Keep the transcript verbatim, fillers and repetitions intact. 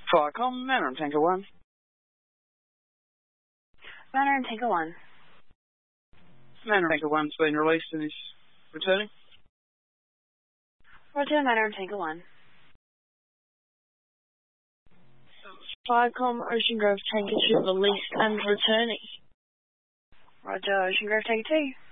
Falcom, Manor and Tanker one. Manor and Tanker one. Manor and Tanker one's been released and is returning. Roger, Manor and Tanker one. Falcom, Ocean Grove Tanker two released and returning. Roger, Ocean Grove Tanker two.